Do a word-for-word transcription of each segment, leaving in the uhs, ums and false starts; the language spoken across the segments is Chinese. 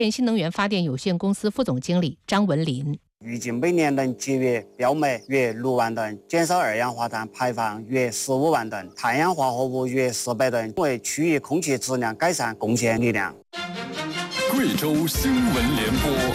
新能源发电有限公司副总经理张文林。 预计每年能节约标煤约六万吨，减少二氧化碳排放约十五万吨，碳氧化合物约四百吨，为区域空气质量改善贡献力量。 贵州新闻联播。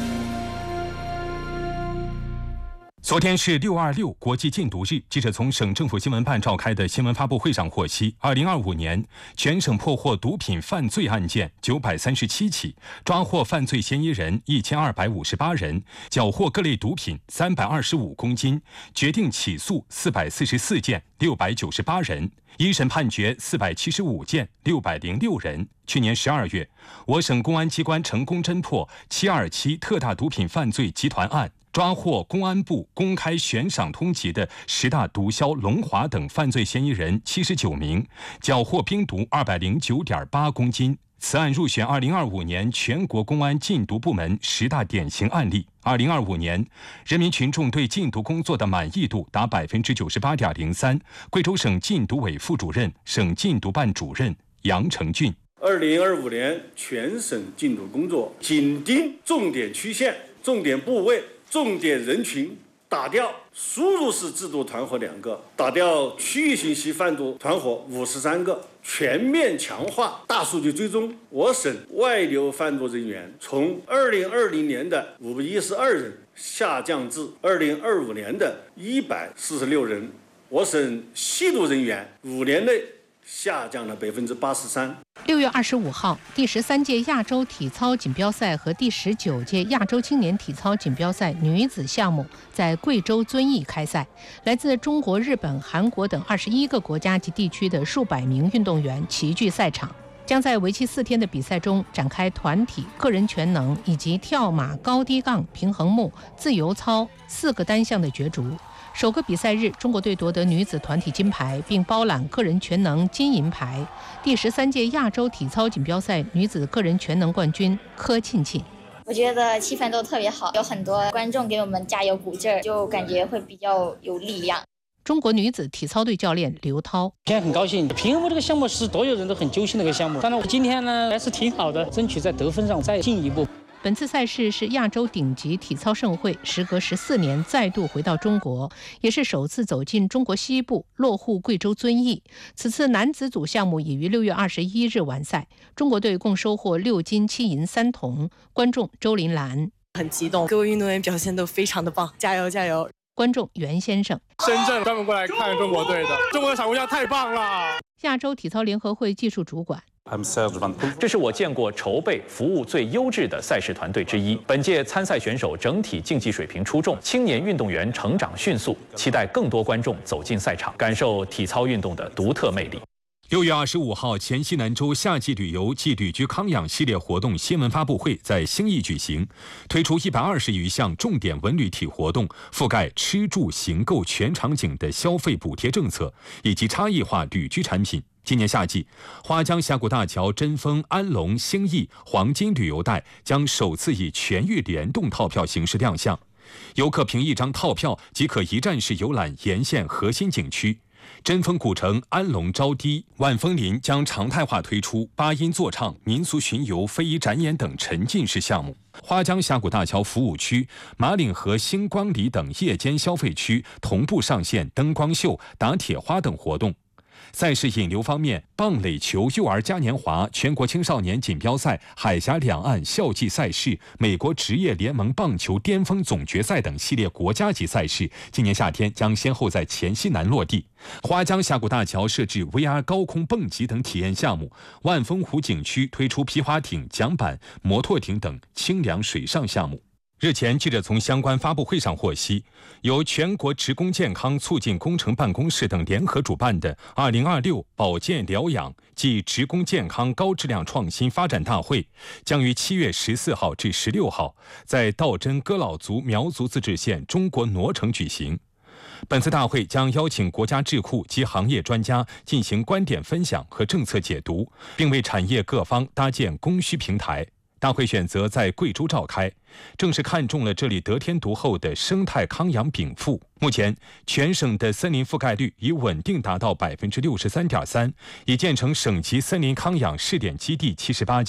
昨天是六二六国际禁毒日，记者从省政府新闻办召开的新闻发布会上获悉，二零二五年全省破获毒品犯罪案件九百三十七起，抓获犯罪嫌疑人一千二百五十八人，缴获各类毒品三百二十五公斤，决定起诉四百四十四件，六百九十八人，一审判决四百七十五件，六百零六人。去年十二月，我省公安机关成功侦破七二七特大毒品犯罪集团案，抓获公安部公开悬赏通缉的十大毒枭龙华等犯罪嫌疑人七十九名，缴获冰毒二百零九点八公斤。此案入选二零二五年全国公安禁毒部门十大典型案例。二零二五年，人民群众对禁毒工作的满意度达百分之九十八点零三。贵州省禁毒委副主任、省禁毒办主任杨成俊。 二零二五年全省禁毒工作紧盯重点区县、重点部位、重点人群，打掉输入式制毒团伙两个，打掉区域性系贩毒团伙五十三个，全面强化大数据追踪。我省外流贩毒人员从二零二零年的五百一十二人下降至二零二五年的一百四十六人。我省吸毒人员五年内下降了百分之八十三。 六月二十五号，第十三届亚洲体操锦标赛和第十九届亚洲青年体操锦标赛女子项目在贵州遵义开赛。来自中国、日本、韩国等二十一个国家及地区的数百名运动员齐聚赛场，将在为期四天的比赛中展开团体、个人全能以及跳马、高低杠、平衡木、自由操四个单项的角逐。首个比赛日，中国队夺得女子团体金牌，并包揽个人全能金银牌。第十三届亚洲体操锦标赛女子个人全能冠军柯庆庆。 我觉得气氛都特别好，有很多观众给我们加油鼓劲儿，就感觉会比较有力量。 中国女子体操队教练刘涛， 今天很高兴，平衡木这个项目是所有人都很揪心的一个项目，当然今天呢还是挺好的，争取在得分上再进一步。 本次赛事是亚洲顶级体操盛会时隔十四年再度回到中国，也是首次走进中国西部，落户贵州遵义。此次男子组项目已于六月二十一日完赛，中国队共收获六金七银三铜。观众周林兰， 很激动，各位运动员表现都非常的棒，加油加油！ 观众袁先生， 深圳专门过来看中国队的，中国的场务项太棒了。 亚洲体操联合会技术主管， 这是我见过筹备服务最优质的赛事团队之一。本届参赛选手整体竞技水平出众，青年运动员成长迅速，期待更多观众走进赛场，感受体操运动的独特魅力。 六月二十五号，黔西南州夏季旅游暨旅居康养系列活动新闻发布会在兴义举行，推出一百二十余项重点文旅体活动，覆盖吃住行购全场景的消费补贴政策以及差异化旅居产品。今年夏季，花江峡谷大桥、珍丰、安龙、兴义黄金旅游带将首次以全域联动套票形式亮相，游客凭一张套票即可一站式游览沿线核心景区。珍丰古城、安龙招低、万峰林将常态化推出八音座唱、民俗巡游、非遗展演等沉浸式项目。花江峡谷大桥服务区、马岭河星光里等夜间消费区同步上线灯光秀、打铁花等活动。赛事引流方面，棒垒球幼儿嘉年华、全国青少年锦标赛、海峡两岸校际赛事、美国职业联盟棒球巅峰总决赛等系列国家级赛事，今年夏天将先后在黔西南落地。花江峡谷大桥设置 V R 高空蹦极等体验项目，万峰湖景区推出皮划艇、桨板、摩托艇等清凉水上项目。日前，记者从相关发布会上获悉，由全国职工健康促进工程办公室等联合主办的二零二六保健疗养暨职工健康高质量创新发展大会，将于七月十四号至十六号在道真哥老族苗族自治县中国挪城举行。本次大会将邀请国家智库及行业专家进行观点分享和政策解读，并为产业各方搭建供需平台。大会选择在贵州召开，正是看中了这里得天独厚的生态康养禀赋。目前，全省的森林覆盖率已稳定达到百分之六十三点三，已建成省级森林康养试点基地七十八家。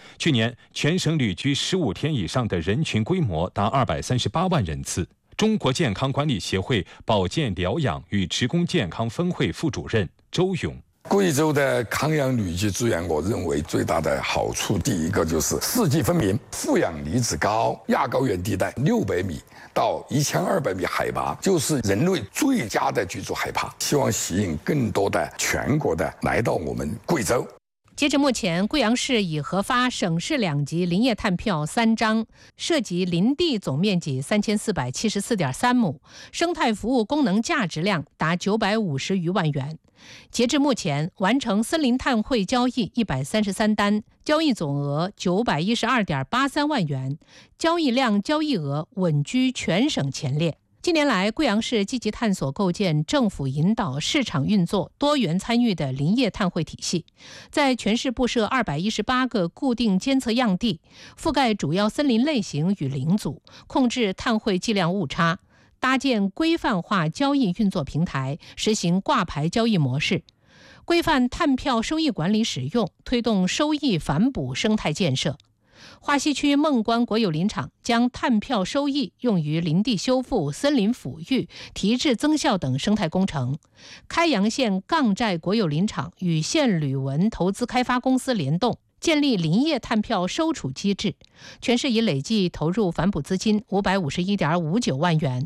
去年全省旅居十五天以上的人群规模达二百三十八万人次。中国健康管理协会保健疗养与职工健康分会副主任周勇。 贵州的康养旅居资源，我认为最大的好处，第一个就是四季分明，负氧离子高，亚高原地带六百米到一千二百米海拔，就是人类最佳的居住海拔。希望吸引更多的全国的来到我们贵州。 截至目前，贵阳市已核发省市两级林业碳票三张，涉及林地总面积三千四百七十四点三亩，生态服务功能价值量达九百五十余万元。截至目前，完成森林碳汇交易一百三十三单，交易总额九百一十二点八三万元，交易量、交易额稳居全省前列。近年来，贵阳市积极探索构建政府引导、市场运作、多元参与的林业碳汇体系，在全市布设二百一十八个固定监测样地，覆盖主要森林类型与林组，控制碳汇计量误差，搭建规范化交易运作平台，实行挂牌交易模式，规范碳票收益管理使用，推动收益反哺生态建设。华西区孟关国有林场将碳票收益用于林地修复、森林抚育、提质增效等生态工程。开阳县杠寨国有林场与县旅文投资开发公司联动，建立林业碳票收储机制，全市已累计投入反哺资金五百五十一点五九万元。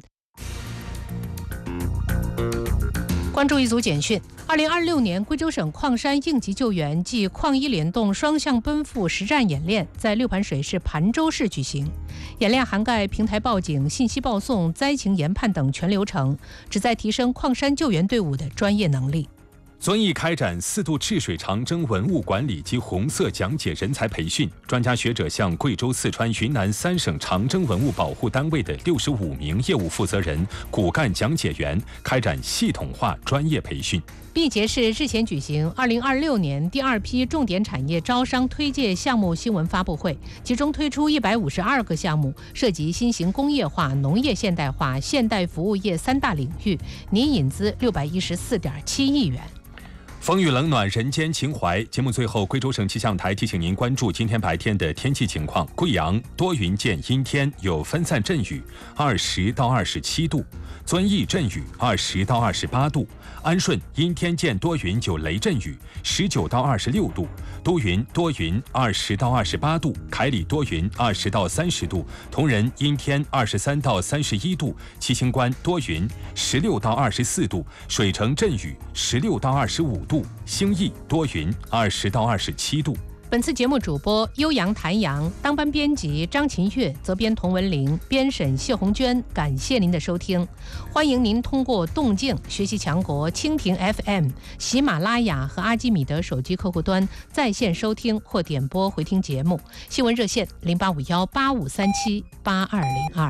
关注一组简讯。二零二六年贵州省矿山应急救援暨矿医联动双向奔赴实战演练在六盘水市盘州市举行。演练涵盖平台报警、信息报送、灾情研判等全流程，旨在提升矿山救援队伍的专业能力。 遵义开展四渡治水长征文物管理及红色讲解人才培训，专家学者向贵州、四川、云南三省长征文物保护单位的六十五名业务负责人、骨干讲解员开展系统化专业培训。 毕节市日前举行二零二六年第二批重点产业招商推介项目新闻发布会，其中推出一百五十二个项目，涉及新型工业化、农业现代化、现代服务业三大领域，拟引资六百一十四点七亿元。 风雨冷暖，人间情怀。节目最后，贵州省气象台提醒您关注今天白天的天气情况。贵阳多云见阴天，有分散阵雨，二十到二十七度；遵义阵雨，二十到二十八度；安顺阴天见多云，有雷阵雨，十九到二十六度；都匀多云，二十到二十八度；凯里多云，二十到三十度；铜仁阴天，二十三到三十一度；七星关多云，十六到二十四度；水城阵雨，十六到二十五度。兴义多云，二十到二十七度。 本次节目主播悠扬、谭阳，当班编辑张琴月，责编童文玲，编审谢红娟。感谢您的收听，欢迎您通过动静、学习强国、蜻蜓 F M、喜马拉雅和阿基米德手机客户端在线收听或点播回听节目。新闻热线零八五幺八五三七八二零二。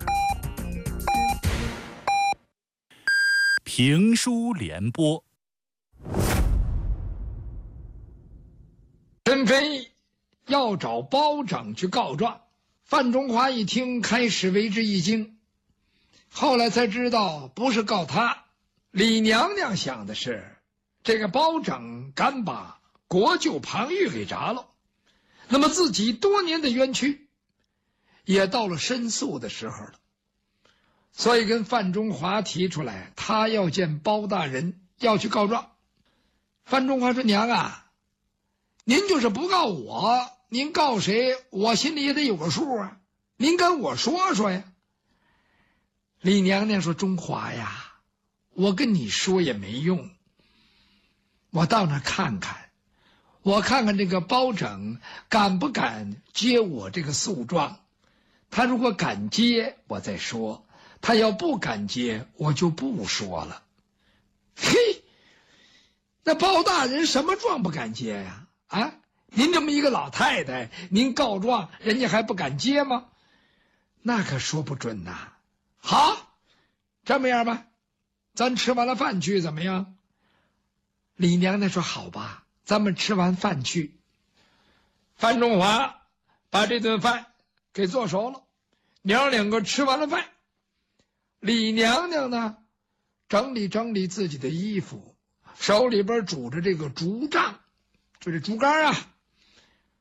评书联播。 陈飞要找包拯去告状，范中华一听，开始为之一惊，后来才知道不是告他。李娘娘想的是，这个包拯敢把国舅庞玉给铡了，那么自己多年的冤屈也到了申诉的时候了，所以跟范中华提出来，他要见包大人，要去告状。范中华说：“娘啊，您就是不告我，您告谁，我心里也得有个数啊，您跟我说说呀。”李娘娘说：“中华呀，我跟你说也没用，我到那看看，我看看这个包拯敢不敢接我这个诉状，他如果敢接，我再说；他要不敢接，我就不说了。”嘿，那包大人什么状不敢接呀？啊，您这么一个老太太，您告状，人家还不敢接吗？那可说不准呐。好，这么样吧，咱吃完了饭去怎么样？李娘娘说：“好吧，咱们吃完饭去。”范中华把这顿饭给做熟了，娘两个吃完了饭，李娘娘呢整理整理自己的衣服，手里边拄着这个竹杖，就这竹竿啊，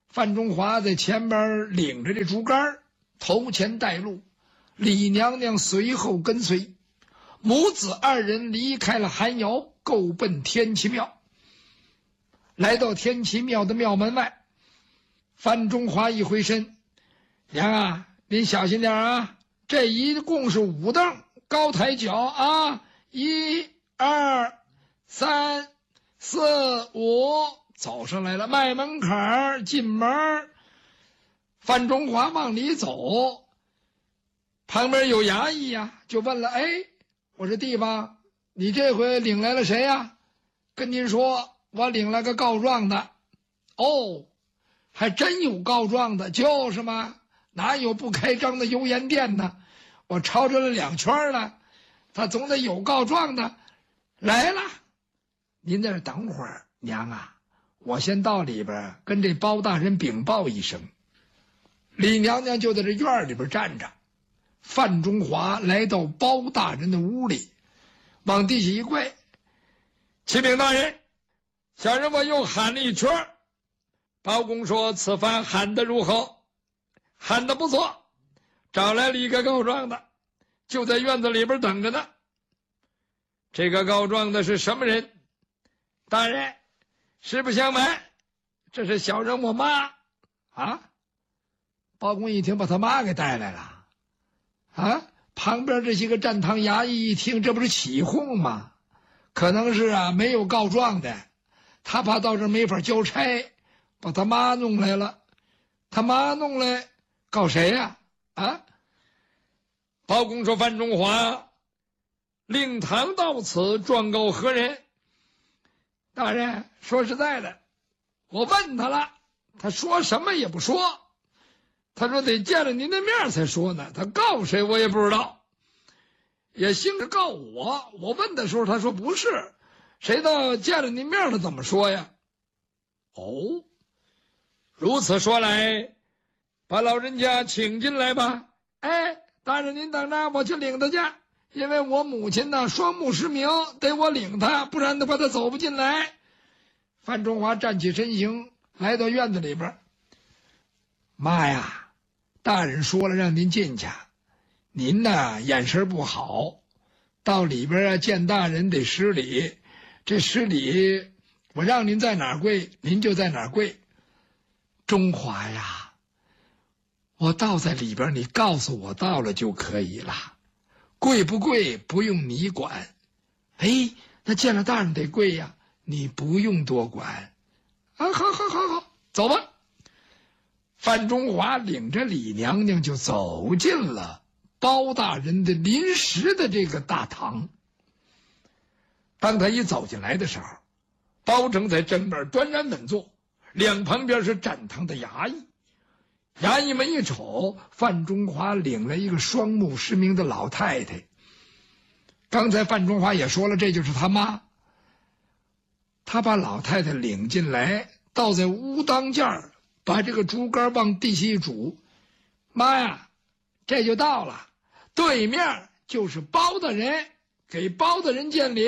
范中华在前边领着这竹竿，头前带路，李娘娘随后跟随，母子二人离开了寒窑，够奔天齐庙。来到天齐庙的庙门外，范中华一回身，娘啊，您小心点啊，这一共是五凳高抬脚啊，一二三四五，走上来了，迈门槛进门。范中华往里走，旁边有衙役呀、啊，就问了，哎，我说地方，你这回领来了谁呀、啊？跟您说，我领了个告状的。哦，还真有告状的，就是嘛，哪有不开张的油盐店呢？我抄着了两圈了，他总得有告状的。来了，您在这等会儿，娘啊，我先到里边跟这包大人禀报一声。李娘娘就在这院里边站着。范中华来到包大人的屋里，往地下一跪，启禀大人，小人我又喊了一圈。包公说，此番喊得如何？喊得不错，找来了一个告状的，就在院子里边等着呢。这个告状的是什么人？大人，实不相瞒，这是小人我妈。啊？包公一听，把他妈给带来了。啊！旁边这些个站堂衙役一听，这不是起哄吗？可能是啊，没有告状的，他怕到这没法交差，把他妈弄来了。他妈弄来告谁呀、啊？啊！包公说：“范中华，令堂到此，状告何人？”大人，说实在的，我问他了，他说什么也不说。他说得见了您的面才说呢，他告谁我也不知道，也兴是告我。我问的时候他说不是，谁到见了您面了怎么说呀？哦，如此说来，把老人家请进来吧。哎，大人您等着，我去领他去，因为我母亲呢双目失明，得我领他，不然的话他走不进来。范中华站起身形，来到院子里边。妈呀，大人说了让您进去，您呢眼神不好，到里边啊见大人得施礼，这施礼我让您在哪儿跪您就在哪儿跪。中华呀，我到在里边，你告诉我到了就可以了，跪不跪不用你管。哎，那见了大人得跪呀，你不用多管。啊，好好好好，走吧。范中华领着李娘娘就走进了包大人的临时的这个大堂。当他一走进来的时候，包拯在正面端然稳坐，两旁边是站堂的衙役。衙役们一瞅，范中华领了一个双目失明的老太太。刚才范中华也说了，这就是他妈。他把老太太领进来，倒在屋当间儿，把这个竹竿往地下一拄，妈呀，这就到了，对面就是包大人，给包大人见礼。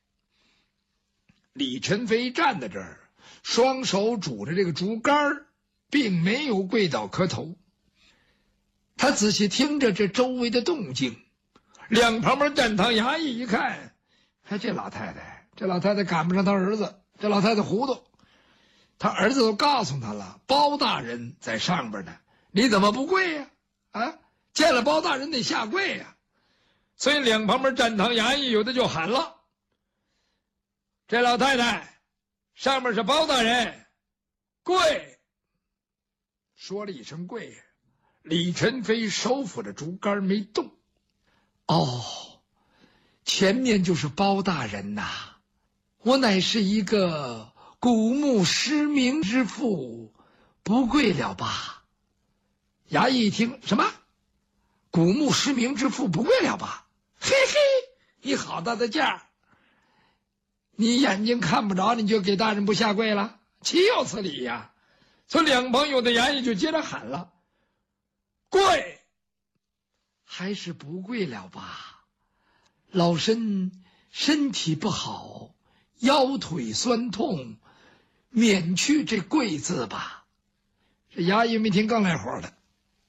李宸飞站在这儿，双手拄着这个竹竿，并没有跪倒磕头。他仔细听着这周围的动静，两旁边站堂衙役一看，哎，这老太太，这老太太赶不上他儿子，这老太太糊涂。他儿子都告诉他了，包大人在上边呢，你怎么不跪呀？啊，见了包大人得下跪呀。所以两旁边站堂衙役有的就喊了：“这老太太，上面是包大人，跪！”说了一声跪，李宸飞手抚着竹竿没动。哦，前面就是包大人呐！我乃是一个古墓失明之妇，不跪了吧？衙役一听，什么？古墓失明之妇不跪了吧？嘿嘿，你好大的价！你眼睛看不着，你就给大人不下跪了？岂有此理呀！所以两旁有的衙役就接着喊了：“跪！还是不跪了吧？老身身体不好，腰腿酸痛，免去这跪字吧。” 这衙役们一听更来火了，